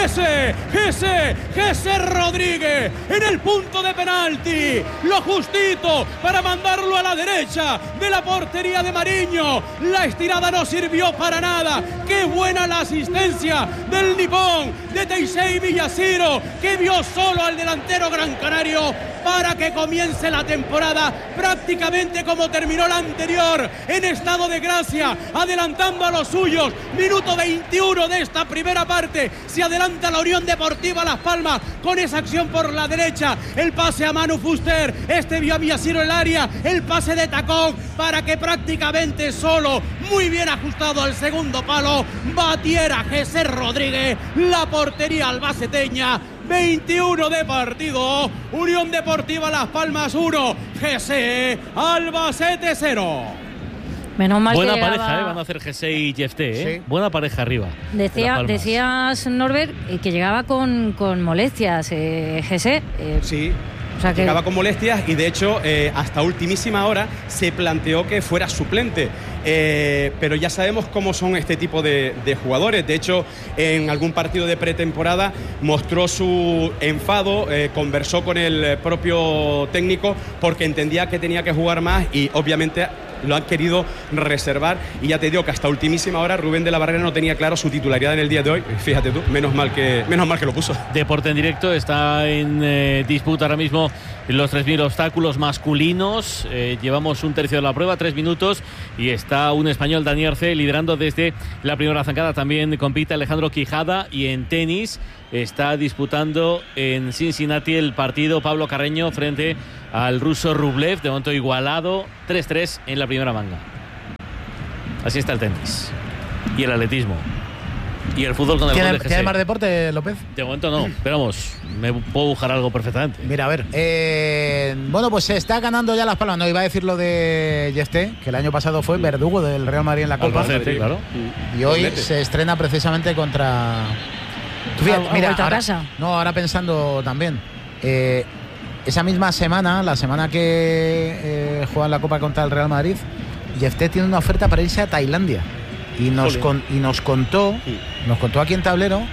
Jesse Rodríguez en el punto de penalti, lo justito para mandarlo a la derecha de la portería de Mariño. La estirada no sirvió para nada. Qué buena la asistencia del nipón de Taisei Miyashiro, que vio solo al delantero gran canario para que comience la temporada prácticamente como terminó la anterior, en estado de gracia, adelantando a los suyos. Minuto 21 de esta primera parte, se adelanta la Unión Deportiva Las Palmas con esa acción por la derecha, el pase a Manu Fuster, vio a Miyashiro en el área, el pase de tacón para que prácticamente solo, muy bien ajustado al segundo palo, batiera Jesse Rodríguez la portería albaceteña. 21 de partido, Unión Deportiva Las Palmas 1, GC Albacete 0. Menos mal buena que pareja, van a hacer GC y Jefté, sí. Buena pareja arriba. Decías, Norbert, que llegaba con molestias, GC. Sí. O sea que llegaba con molestias y de hecho hasta ultimísima hora se planteó que fuera suplente. Pero ya sabemos cómo son este tipo de jugadores. De hecho, en algún partido de pretemporada mostró su enfado, conversó con el propio técnico porque entendía que tenía que jugar más y obviamente lo han querido reservar. Y ya te digo que hasta ultimísima hora Rubén de la Barrera no tenía claro su titularidad en el día de hoy. Fíjate tú, menos mal que lo puso. Deporte en directo está en disputa ahora mismo los 3.000 obstáculos masculinos. Llevamos un tercio de la prueba, 3 minutos, y está un español, Dani Arce, liderando desde la primera zancada. También compite Alejandro Quijada, y en tenis está disputando en Cincinnati el partido Pablo Carreño frente al ruso Rublev, de momento igualado 3-3 en la primera manga. Así está el tenis y el atletismo y el fútbol con el gol de GC. ¿Tiene más deporte, López? De momento no, pero vamos, me puedo buscar algo perfectamente. Mira, a ver, bueno, pues se está ganando ya Las Palmas. No iba a decir lo de Jefté, que el año pasado fue verdugo del Real Madrid en la Copa. Albacete, claro. Y hoy se estrena precisamente contra... Fíjate, mira, ahora pensando también, esa misma semana, la semana que juegan la Copa contra el Real Madrid, Jefté tiene una oferta para irse a Tailandia y nos contó aquí en Tablero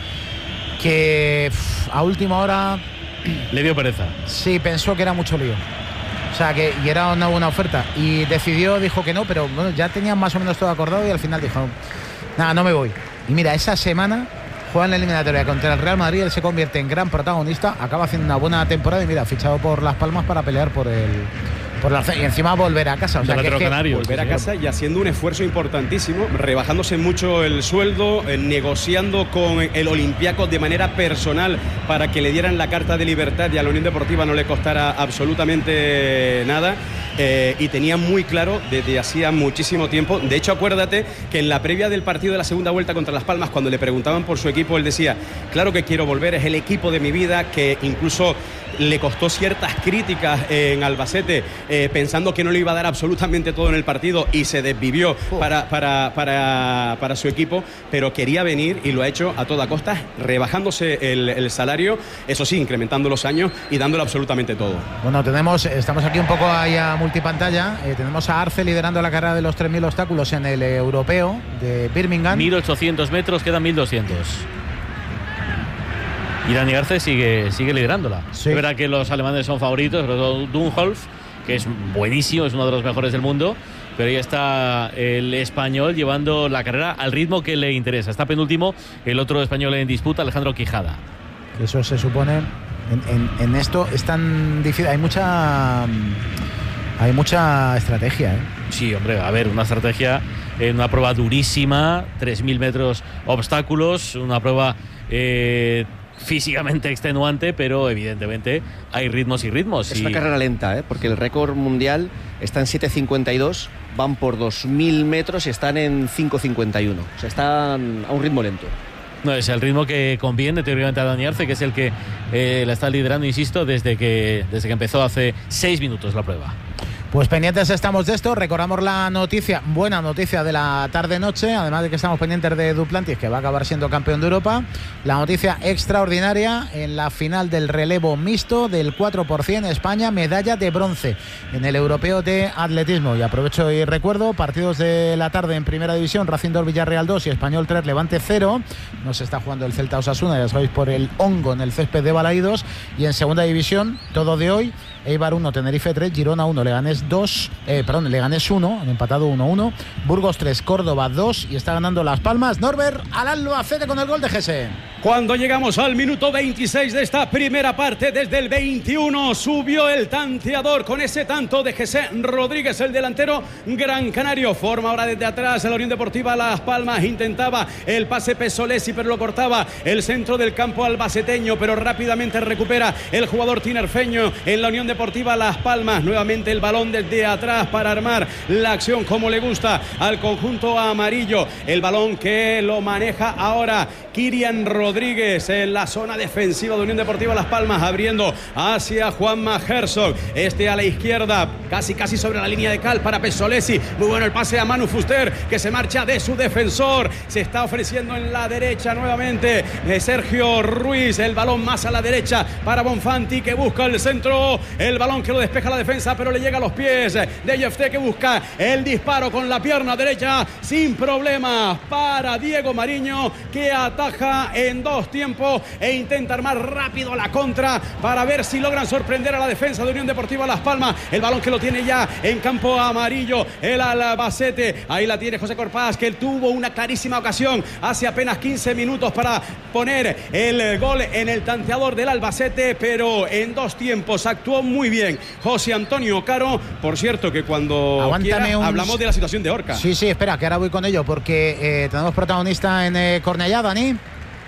que a última hora le dio pereza. Sí, pensó que era mucho lío. O sea, que y era una buena oferta y dijo que no, pero bueno, ya tenían más o menos todo acordado y al final dijo, nada, no me voy. Y mira, esa semana juega en la eliminatoria contra el Real Madrid, él se convierte en gran protagonista, acaba haciendo una buena temporada y mira, fichado por Las Palmas para pelear por y encima volver a casa. O sea, volver a casa y haciendo un esfuerzo importantísimo, rebajándose mucho el sueldo, negociando con el Olympiacos de manera personal para que le dieran la carta de libertad y a la Unión Deportiva no le costara absolutamente nada. Y tenía muy claro desde hacía muchísimo tiempo. De hecho, acuérdate que en la previa del partido de la segunda vuelta contra Las Palmas, cuando le preguntaban por su equipo, él decía, claro que quiero volver, es el equipo de mi vida, que incluso le costó ciertas críticas en Albacete, pensando que no le iba a dar absolutamente todo en el partido y se desvivió para su equipo, pero quería venir y lo ha hecho a toda costa, rebajándose el salario, eso sí, incrementando los años y dándolo absolutamente todo. Bueno, estamos aquí un poco ahí a multipantalla, tenemos a Arce liderando la carrera de los 3.000 obstáculos en el europeo de Birmingham. 1.800 metros, quedan 1.200. Y Dani Arce sigue liderándola. Sí. Es verdad que los alemanes son favoritos, sobre todo Dunholf, que es buenísimo, es uno de los mejores del mundo, pero ahí está el español llevando la carrera al ritmo que le interesa. Está penúltimo el otro español en disputa, Alejandro Quijada. Eso se supone, en esto es tan difícil, hay mucha estrategia, ¿eh? Sí, hombre, a ver, una estrategia en una prueba durísima, 3.000 metros obstáculos, una prueba físicamente extenuante, pero evidentemente hay ritmos y ritmos. Es una carrera lenta, porque el récord mundial está en 7.52, van por 2.000 metros y están en 5.51, o sea, están a un ritmo lento. No, es el ritmo que conviene teóricamente a Dani Arce, que es el que la está liderando, insisto, desde que empezó hace 6 minutos la prueba. Pues pendientes estamos de esto. Recordamos la noticia, buena noticia de la tarde-noche, además de que estamos pendientes de Duplantis, que va a acabar siendo campeón de Europa. La noticia extraordinaria en la final del relevo mixto del 4%, España, medalla de bronce en el europeo de atletismo. Y aprovecho y recuerdo, partidos de la tarde en primera división, Racing 2, Villarreal 2 y Español 3, Levante 0. No se está jugando el Celta Osasuna, ya sabéis, por el hongo en el césped de Balaídos. Y en segunda división, todo de hoy, Eibar 1, Tenerife 3, Girona 1, Leganés 1, han empatado 1-1, Burgos 3, Córdoba 2 y está ganando Las Palmas, Norbert, al Albacete con el gol de Gese. Cuando llegamos al minuto 26 de esta primera parte, desde el 21 subió el tanteador con ese tanto de José Rodríguez, el delantero gran canario. Forma ahora desde atrás la Unión Deportiva Las Palmas, intentaba el pase Pesolesi, pero lo cortaba el centro del campo albaceteño, pero rápidamente recupera el jugador tinerfeño en la Unión Deportiva Las Palmas. Nuevamente el balón desde atrás para armar la acción como le gusta al conjunto amarillo. El balón que lo maneja ahora Kirian Rodríguez en la zona defensiva de Unión Deportiva Las Palmas, abriendo hacia Juanma Herzog. Este a la izquierda, casi sobre la línea de cal para Pesolesi. Muy bueno el pase a Manu Fuster, que se marcha de su defensor. Se está ofreciendo en la derecha nuevamente Sergio Ruiz. El balón más a la derecha para Bonfanti, que busca el centro. El balón que lo despeja la defensa, pero le llega a los pies de Jefté, que busca el disparo con la pierna derecha sin problemas para Diego Mariño, que ataja en dos tiempos e intenta armar rápido la contra para ver si logran sorprender a la defensa de Unión Deportiva Las Palmas. El balón que lo tiene ya en campo amarillo el Albacete. Ahí la tiene José Corpás, que tuvo una clarísima ocasión hace apenas 15 minutos para poner el gol en el tanteador del Albacete, pero en dos tiempos actuó muy bien José Antonio Caro. Por cierto, que cuando hablamos de la situación de Orca. Sí, espera, que ahora voy con ello, porque tenemos protagonista en Cornellá, Dani.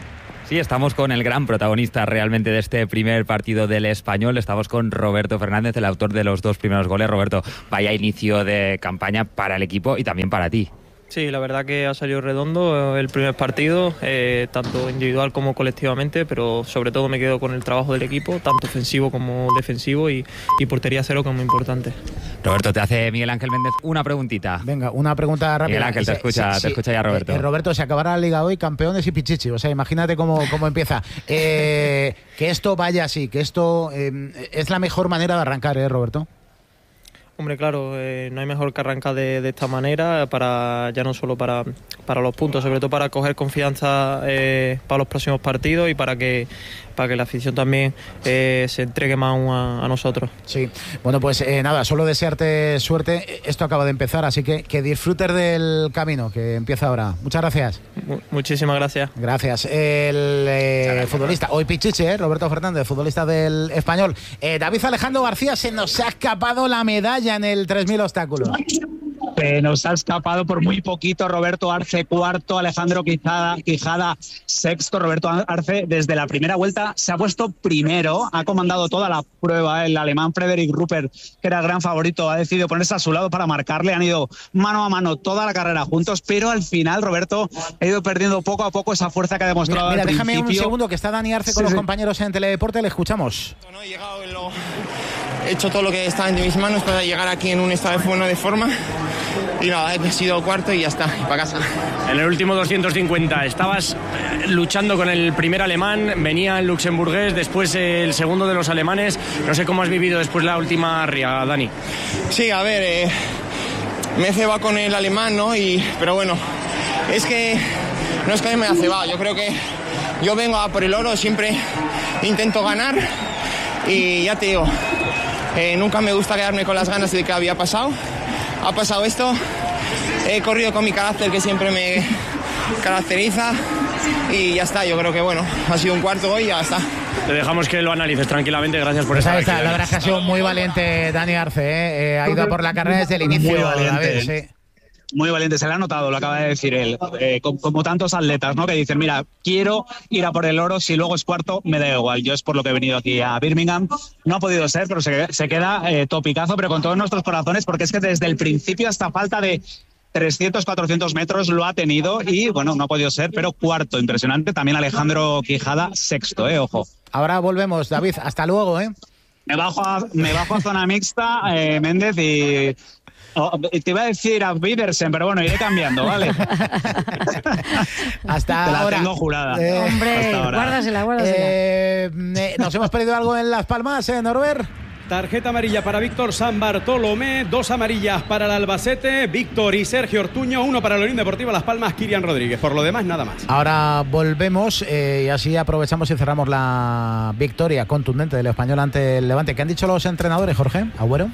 Sí, estamos con el gran protagonista realmente de este primer partido del Español. Estamos con Roberto Fernández, el autor de los dos primeros goles. Roberto, vaya inicio de campaña para el equipo y también para ti. Sí, la verdad que ha salido redondo el primer partido, tanto individual como colectivamente, pero sobre todo me quedo con el trabajo del equipo, tanto ofensivo como defensivo, y portería cero, que es muy importante. Roberto, te hace Miguel Ángel Méndez una preguntita. Venga, una pregunta rápida. Miguel Ángel, te escucha ya Roberto. Roberto, se acabará la Liga hoy, campeones y pichichi, o sea, imagínate cómo empieza. Que esto vaya así, que esto es la mejor manera de arrancar, Roberto. Hombre, claro, no hay mejor que arrancar de esta manera, ya no solo para los puntos, sobre todo para coger confianza para los próximos partidos y para que la afición también se entregue más a nosotros. Sí, bueno, pues nada, solo desearte suerte. Esto acaba de empezar, así que disfrutes del camino que empieza ahora. Muchas gracias. Muchísimas gracias. Gracias. El futbolista, hoy pichiche, Roberto Fernández, futbolista del Español. David Alejandro García, se nos ha escapado la medalla en el 3000 obstáculos. Nos ha escapado por muy poquito. Roberto Arce cuarto, Alejandro Quijada sexto. Roberto Arce desde la primera vuelta se ha puesto primero, ha comandado toda la prueba. El alemán Frederick Rupert, que era el gran favorito, ha decidido ponerse a su lado para marcarle. Han ido mano a mano toda la carrera juntos, pero al final Roberto ha ido perdiendo poco a poco esa fuerza que ha demostrado. Mira, déjame un segundo, que está Dani Arce con los compañeros en Teledeporte, le escuchamos. No, he hecho todo lo que estaba en mis manos para llegar aquí en un estado de forma. Y nada, he sido cuarto y ya está, y para casa. En el último 250 estabas luchando con el primer alemán, venía el luxemburgués, después el segundo de los alemanes. No sé cómo has vivido después la última ría, Dani. Sí, a ver, me he cebado con el alemán, ¿no? Pero bueno, es que no es que me haya cebado. Yo creo que yo vengo a por el oro, siempre intento ganar y ya te digo, nunca me gusta quedarme con las ganas de que había pasado. Ha pasado esto, he corrido con mi carácter que siempre me caracteriza y ya está. Yo creo que bueno, ha sido un cuarto hoy y ya está. Te dejamos que lo analices tranquilamente, gracias por estar aquí. La verdad es que ha sido muy valiente Dani Arce, ha ido a por la carrera desde el inicio. Muy valiente. Muy valiente, se le ha notado, lo acaba de decir él, como tantos atletas, ¿no? Que dicen, mira, quiero ir a por el oro, si luego es cuarto, me da igual. Yo es por lo que he venido aquí a Birmingham. No ha podido ser, pero se queda topicazo, pero con todos nuestros corazones, porque es que desde el principio hasta falta de 300, 400 metros lo ha tenido y, bueno, no ha podido ser, pero cuarto, impresionante. También Alejandro Quijada, sexto, ojo. Ahora volvemos, David, hasta luego, Me bajo a zona mixta, Méndez, y te iba a decir a Bidersen, pero bueno, iré cambiando, ¿vale? Hasta te la ahora. Tengo jurada. Hombre, guárdasela. ¿Nos hemos perdido algo en Las Palmas, Norbert? Tarjeta amarilla para Víctor San Bartolomé, 2 amarillas para el Albacete, Víctor y Sergio Ortuño, 1 para la Unión Deportiva Las Palmas, Kirian Rodríguez. Por lo demás, nada más. Ahora volvemos y así aprovechamos y cerramos la victoria contundente del Español ante el Levante. ¿Qué han dicho los entrenadores, Jorge? ¿Agüero?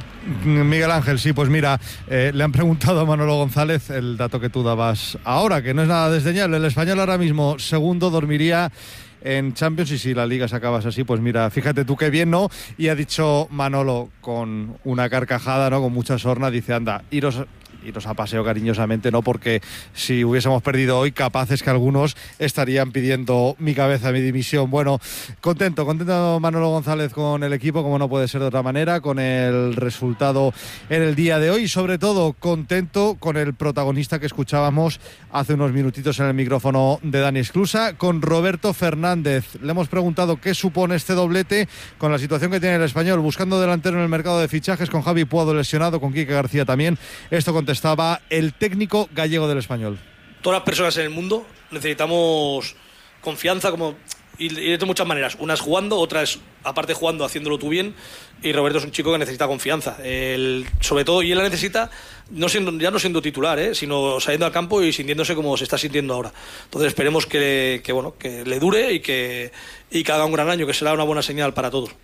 Miguel Ángel, sí, pues mira, le han preguntado a Manolo González el dato que tú dabas ahora, que no es nada desdeñable. El Español ahora mismo, segundo, dormiría en Champions, y si la Liga se acabas así, pues mira, fíjate tú qué bien, ¿no? Y ha dicho Manolo con una carcajada, ¿no? Con mucha sorna, dice, anda, iros a paseo cariñosamente, ¿no? Porque si hubiésemos perdido hoy, capaces que algunos estarían pidiendo mi cabeza, mi dimisión. Bueno, contento Manolo González con el equipo, como no puede ser de otra manera, con el resultado en el día de hoy, y sobre todo contento con el protagonista que escuchábamos hace unos minutitos en el micrófono de Dani Esclusa, con Roberto Fernández. Le hemos preguntado qué supone este doblete con la situación que tiene el Español, buscando delantero en el mercado de fichajes, con Javi Puado lesionado, con Quique García también. Esto estaba el técnico gallego del Español. Todas las personas en el mundo necesitamos confianza, y de muchas maneras. Unas jugando, otras aparte jugando, haciéndolo tú bien. Y Roberto es un chico que necesita confianza. Sobre todo, y él la necesita ya no siendo titular, sino saliendo al campo y sintiéndose como se está sintiendo ahora. Entonces esperemos que le dure y que haga un gran año, que será una buena señal para todos.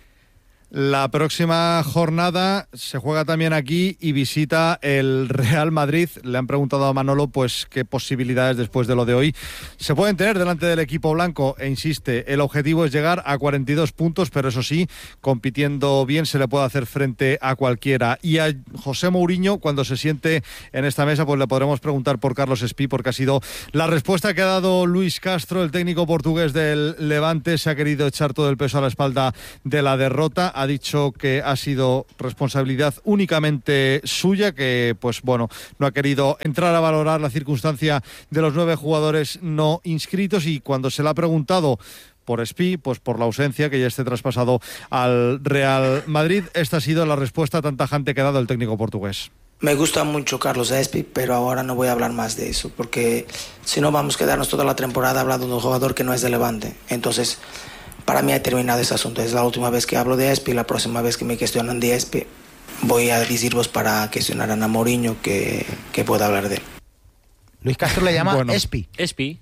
La próxima jornada se juega también aquí y visita el Real Madrid. Le han preguntado a Manolo pues qué posibilidades después de lo de hoy se pueden tener delante del equipo blanco, e insiste, el objetivo es llegar a 42 puntos, pero eso sí, compitiendo bien se le puede hacer frente a cualquiera. Y a José Mourinho, cuando se siente en esta mesa, pues le podremos preguntar por Carlos Espí, porque ha sido la respuesta que ha dado Luis Castro, el técnico portugués del Levante. Se ha querido echar todo el peso a la espalda de la derrota. Ha dicho que ha sido responsabilidad únicamente suya, que pues bueno, no ha querido entrar a valorar la circunstancia de los 9 jugadores no inscritos, y cuando se le ha preguntado por Espí, pues por la ausencia, que ya esté traspasado al Real Madrid, esta ha sido la respuesta tan tajante que ha dado el técnico portugués. Me gusta mucho Carlos Espí, pero ahora no voy a hablar más de eso, porque si no vamos a quedarnos toda la temporada hablando de un jugador que no es de Levante. Entonces, para mí ha terminado ese asunto. Es la última vez que hablo de Espí. La próxima vez que me cuestionan de Espí, voy a deciros para cuestionar a Mourinho que pueda hablar de él. Luis Castro le llama Espí. Espí.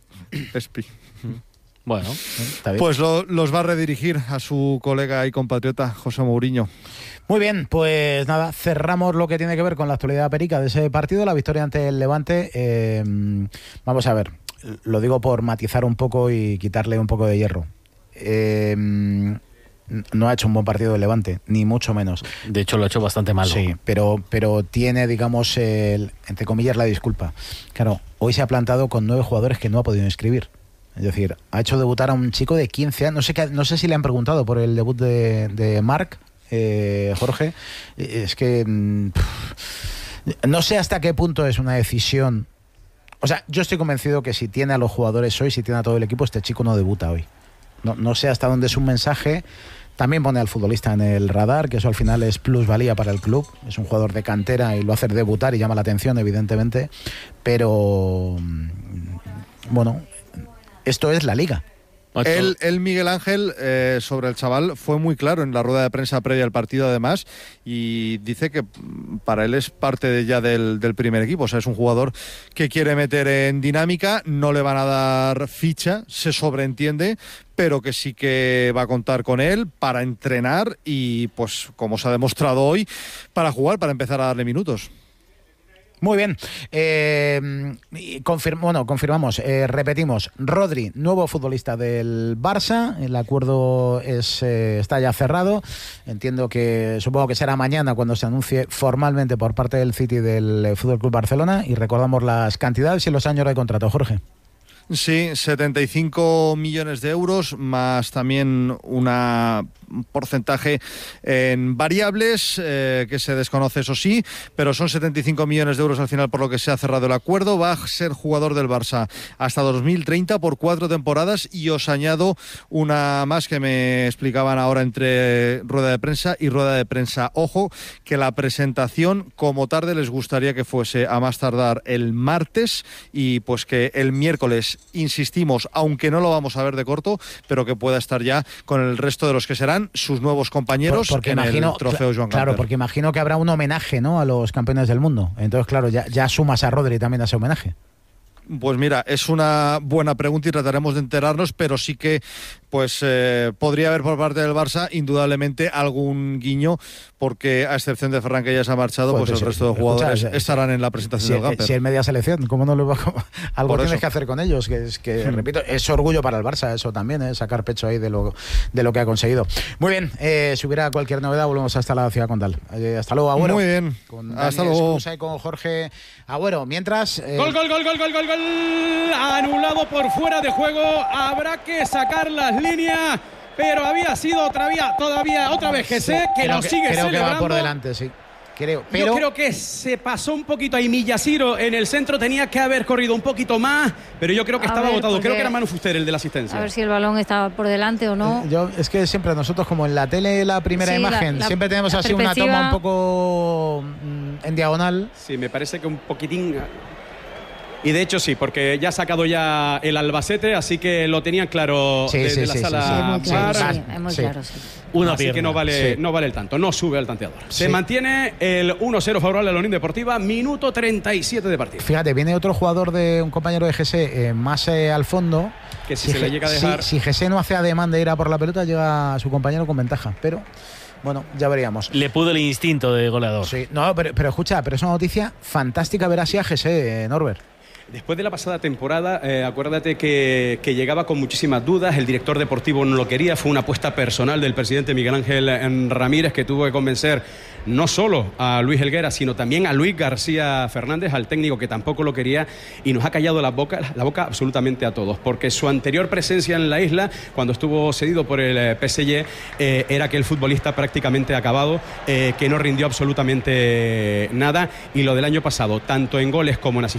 Bueno, está bien. Pues los va a redirigir a su colega y compatriota José Mourinho. Muy bien, pues nada, cerramos lo que tiene que ver con la actualidad perica de ese partido, la victoria ante el Levante. Vamos a ver, lo digo por matizar un poco y quitarle un poco de hierro. No ha hecho un buen partido el Levante, ni mucho menos. De hecho, lo ha hecho bastante malo. Sí, pero tiene, digamos, entre comillas, la disculpa. Claro, hoy se ha plantado con 9 jugadores que no ha podido inscribir. Es decir, ha hecho debutar a un chico de 15 años. No sé si le han preguntado por el debut de Marc, Jorge. Es que no sé hasta qué punto es una decisión. O sea, yo estoy convencido que si tiene a los jugadores hoy, si tiene a todo el equipo, este chico no debuta hoy. No sé hasta dónde es un mensaje. También pone al futbolista en el radar, que eso al final es plusvalía para el club. Es un jugador de cantera y lo hace debutar y llama la atención, evidentemente. Pero bueno, esto es la Liga. El Miguel Ángel, sobre el chaval, fue muy claro en la rueda de prensa previa al partido, además, y dice que para él es parte ya del primer equipo. O sea, es un jugador que quiere meter en dinámica, no le van a dar ficha, se sobreentiende, pero que sí que va a contar con él para entrenar y, pues, como se ha demostrado hoy, para jugar, para empezar a darle minutos. Muy bien, confirmamos, repetimos, Rodri, nuevo futbolista del Barça, el acuerdo está ya cerrado, supongo que será mañana cuando se anuncie formalmente por parte del City del FC Barcelona, y recordamos las cantidades y los años de contrato, Jorge. Sí, 75 millones de euros, más también una porcentaje en variables, que se desconoce, eso sí, pero son 75 millones de euros al final por lo que se ha cerrado el acuerdo. Va a ser jugador del Barça hasta 2030 por 4 temporadas, y os añado una más que me explicaban ahora entre rueda de prensa y rueda de prensa. Ojo, que la presentación como tarde les gustaría que fuese a más tardar el martes, y pues que el miércoles, insistimos, aunque no lo vamos a ver de corto, pero que pueda estar ya con el resto de los que serán sus nuevos compañeros porque en el trofeo Joan Gamper. Claro, porque imagino que habrá un homenaje, ¿no?, a los campeones del mundo. Entonces, claro, ya sumas a Rodri también a ese homenaje. Pues mira, es una buena pregunta y trataremos de enterarnos, pero sí que pues podría haber por parte del Barça indudablemente algún guiño, porque a excepción de Ferran, que ya se ha marchado, pues el resto de jugadores estarán en la presentación del Gamper. Si es media selección, ¿cómo no lo va a algo tienes que hacer con ellos? Que repito, es orgullo para el Barça eso también, sacar pecho ahí de lo que ha conseguido. Muy bien, si hubiera cualquier novedad volvemos hasta la ciudad condal. Hasta luego, Agüero. Muy bien, hasta luego. Y con Jorge Agüero. Mientras... Gol. Anulado por fuera de juego. Habrá que sacar las líneas, pero había sido otra vez Jesse, que lo sigue celebrando. Creo que va por delante, sí. Pero yo creo que se pasó un poquito ahí Millasiro en el centro, tenía que haber corrido un poquito más, pero yo creo que estaba agotado. Creo que era Manu Fuster el de la asistencia. A ver si el balón estaba por delante o no. Es que siempre nosotros, como en la tele, la primera imagen, siempre tenemos así una toma un poco en diagonal. Sí, me parece que un poquitín... Y de hecho sí, porque ya ha sacado ya el Albacete, así que lo tenían claro desde la sala. Es muy claro, sí. Así que no vale el tanto, no sube al tanteador. Se mantiene el 1-0 favorable a la Unión Deportiva, minuto 37 de partido. Fíjate, viene otro jugador de un compañero de Jesse más al fondo. Que si se le llega a dejar... Si Jesse no hace ademán de ir a por la pelota, llega a su compañero con ventaja, pero... Bueno, ya veríamos. Le pudo el instinto de goleador. Sí, no, pero escucha, pero es una noticia fantástica ver así a Jesse, Norbert. Después de la pasada temporada, acuérdate que llegaba con muchísimas dudas, el director deportivo no lo quería, fue una apuesta personal del presidente Miguel Ángel Ramírez, que tuvo que convencer no solo a Luis Helguera, sino también a Luis García Fernández, al técnico, que tampoco lo quería, y nos ha callado la boca absolutamente a todos, porque su anterior presencia en la isla, cuando estuvo cedido por el PSG, era que el futbolista prácticamente acabado, que no rindió absolutamente nada, y lo del año pasado, tanto en goles como en asistencias,